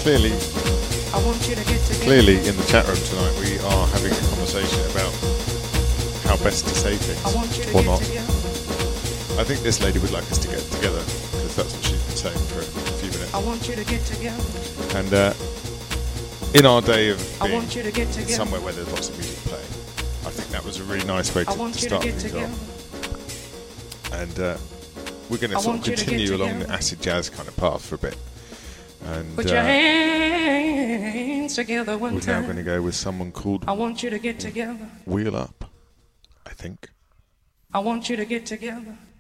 clearly, I want you to get together. clearly in the chat room tonight we are having a conversation about how best to say things I want you to or get not. together. I think this lady would like us to get together because that's what she's been saying for a few minutes. I want you to get together. And in our day of I being want you to get together. somewhere where there's lots of music playing, I think that was a really nice way I to want you to start get things together. off. And we're going to I sort of want you to get continue along together. the acid jazz kind of path for a bit. And Put your hands together one we're now time. going to go with someone called I want you to get together. Wheel Up, I think. I want you to get together.